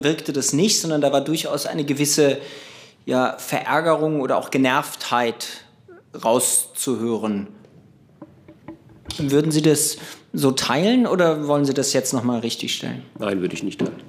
wirkte das nicht, sondern da war durchaus eine gewisse Verärgerung oder auch Genervtheit rauszuhören. Würden Sie das so teilen oder wollen Sie das jetzt nochmal richtigstellen? Nein, würde ich nicht teilen.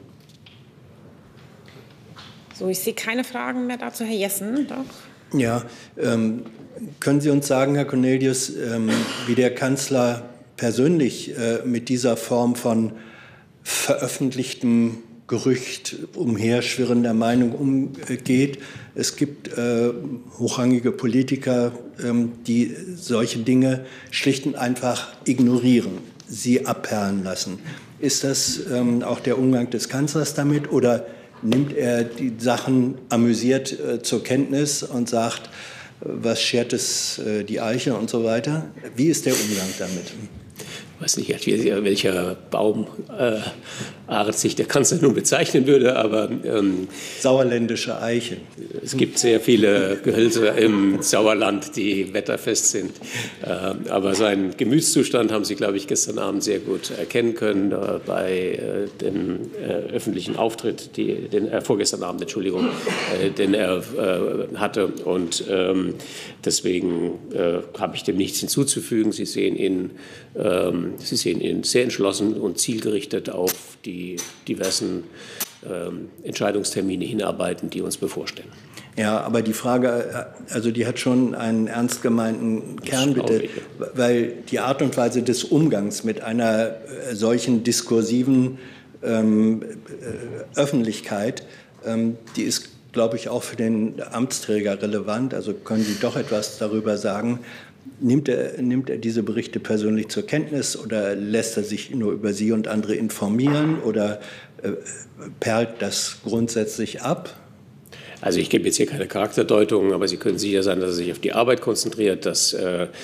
So, ich sehe keine Fragen mehr dazu. Herr Jessen, doch. Ja, können Sie uns sagen, Herr Cornelius, wie der Kanzler persönlich mit dieser Form von veröffentlichtem Gerücht, umherschwirrender Meinung umgeht? Es gibt hochrangige Politiker, die solche Dinge schlicht und einfach ignorieren, sie abperlen lassen. Ist das auch der Umgang des Kanzlers damit oder nimmt er die Sachen amüsiert zur Kenntnis und sagt, was schert es die Eiche und so weiter? Wie ist der Umgang damit? Ich weiß nicht, welcher Baumart sich der Kanzler nun bezeichnen würde, aber sauerländische Eiche. Es gibt sehr viele Gehölze im Sauerland, die wetterfest sind. Aber seinen Gemütszustand haben Sie, glaube ich, gestern Abend sehr gut erkennen können bei dem öffentlichen Auftritt, vorgestern Abend, Entschuldigung, den er hatte. Und deswegen habe ich dem nichts hinzuzufügen. Sie sehen ihn sehr entschlossen und zielgerichtet auf die diversen Entscheidungstermine hinarbeiten, die uns bevorstehen. Ja, aber die Frage, also die hat schon einen ernst gemeinten Kern, bitte, weil die Art und Weise des Umgangs mit einer solchen diskursiven Öffentlichkeit, die ist, glaube ich, auch für den Amtsträger relevant. Also können Sie doch etwas darüber sagen. Nimmt er diese Berichte persönlich zur Kenntnis oder lässt er sich nur über Sie und andere informieren oder perlt das grundsätzlich ab? Also ich gebe jetzt hier keine Charakterdeutungen, aber Sie können sicher sein, dass er sich auf die Arbeit konzentriert, dass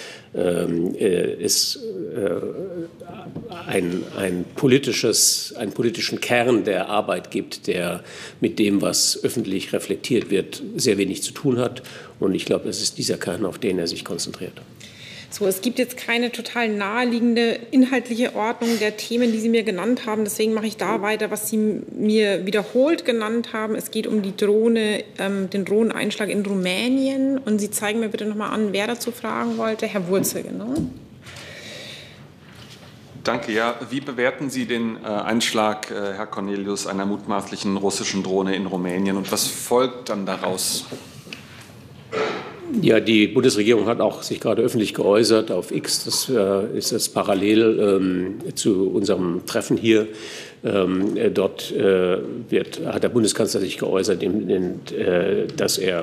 es einen politischen Kern der Arbeit gibt, der mit dem, was öffentlich reflektiert wird, sehr wenig zu tun hat. Und ich glaube, es ist dieser Kern, auf den er sich konzentriert. So, es gibt jetzt keine total naheliegende inhaltliche Ordnung der Themen, die Sie mir genannt haben. Deswegen mache ich da weiter, was Sie mir wiederholt genannt haben. Es geht um die Drohne, den Drohneneinschlag in Rumänien. Und Sie zeigen mir bitte noch mal an, wer dazu fragen wollte. Herr Wurzel, genau. Danke. Ja, wie bewerten Sie den Einschlag, Herr Cornelius, einer mutmaßlichen russischen Drohne in Rumänien? Und was folgt dann daraus? Ja, die Bundesregierung hat auch sich gerade öffentlich geäußert auf X. Das ist jetzt parallel zu unserem Treffen hier. Dort hat der Bundeskanzler sich geäußert, dass er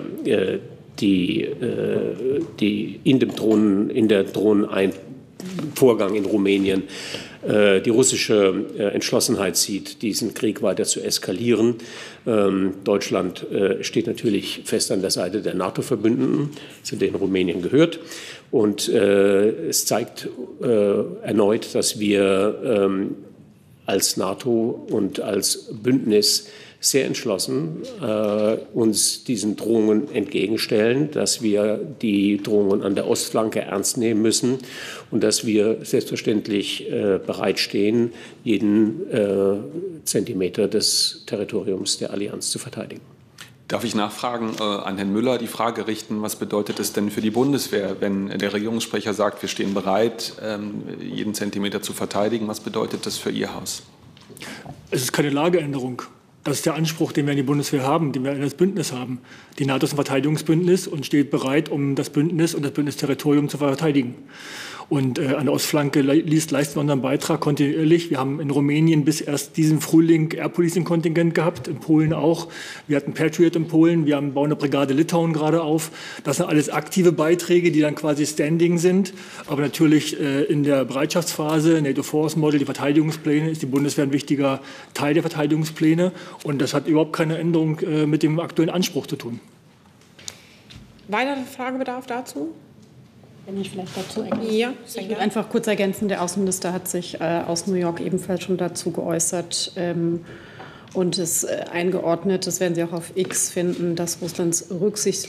in der Drohnenvorgang in Rumänien die russische Entschlossenheit sieht, diesen Krieg weiter zu eskalieren. Deutschland steht natürlich fest an der Seite der NATO-Verbündeten, zu denen Rumänien gehört. Und es zeigt erneut, dass wir als NATO und als Bündnis sehr entschlossen uns diesen Drohungen entgegenstellen, dass wir die Drohungen an der Ostflanke ernst nehmen müssen und dass wir selbstverständlich bereitstehen, jeden Zentimeter des Territoriums der Allianz zu verteidigen. Darf ich nachfragen, an Herrn Müller die Frage richten, was bedeutet es denn für die Bundeswehr, wenn der Regierungssprecher sagt, wir stehen bereit, jeden Zentimeter zu verteidigen? Was bedeutet das für Ihr Haus? Es ist keine Lageänderung. Das ist der Anspruch, den wir an die Bundeswehr haben, den wir an das Bündnis haben. Die NATO ist ein Verteidigungsbündnis und steht bereit, um das Bündnis und das Bündnisterritorium zu verteidigen. Und an der Ostflanke leisten wir unseren Beitrag kontinuierlich. Wir haben in Rumänien bis erst diesen Frühling Air Policing-Kontingent gehabt, in Polen auch. Wir hatten Patriot in Polen, wir bauen eine Brigade Litauen gerade auf. Das sind alles aktive Beiträge, die dann quasi standing sind. Aber natürlich in der Bereitschaftsphase, NATO Force Model, die Verteidigungspläne, ist die Bundeswehr ein wichtiger Teil der Verteidigungspläne. Und das hat überhaupt keine Änderung mit dem aktuellen Anspruch zu tun. Weiterer Fragebedarf dazu? Wenn ich vielleicht dazu ergänzen. Ja, ich würde einfach kurz ergänzen, der Außenminister hat sich aus New York ebenfalls schon dazu geäußert und es eingeordnet, das werden Sie auch auf X finden, dass Russlands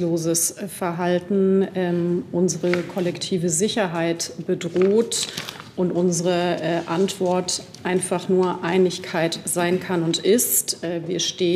rücksichtsloses Verhalten unsere kollektive Sicherheit bedroht und unsere Antwort einfach nur Einigkeit sein kann und ist. Wir stehen